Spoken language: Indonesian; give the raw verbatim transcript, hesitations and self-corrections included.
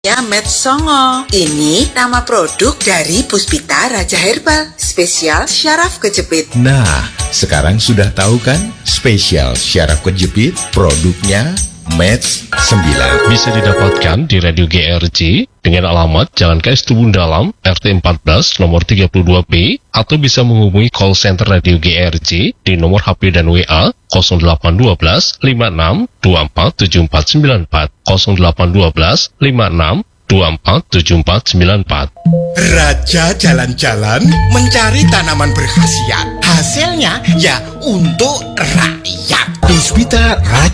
Ya, Met Songo. Ini nama produk dari Puspita Raja Herbal, spesial syaraf kejepit. Nah, sekarang sudah tahu kan? Spesial syaraf kejepit, produknya Meds sembilan. Bisa didapatkan di Radio G R J dengan alamat Jalan K S Tubun Dalam, R T empat belas, nomor tiga puluh dua B, atau bisa menghubungi call center Radio G R J di nomor H P dan W A nol delapan satu dua lima enam dua empat tujuh empat sembilan empat nol delapan satu dua lima enam dua empat tujuh empat sembilan empat. Raja jalan-jalan mencari tanaman berkhasiat. Hasilnya ya untuk rakyat. Puspita Raja